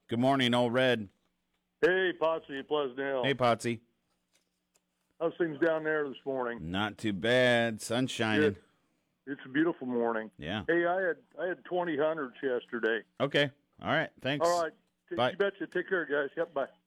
Good morning, old Red. Hey, Potsy, Pleasant. Hey, Potsy. How's things down there this morning? Not too bad. Sun's shining. It's a beautiful morning. Yeah. Hey, I had 20 hundreds yesterday. Okay. All right. Thanks. All right. Bye. You betcha. Take care, guys. Yep, bye.